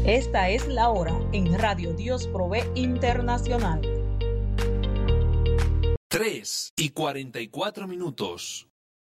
Esta es la hora en Radio Dios Provee Internacional. 3:44.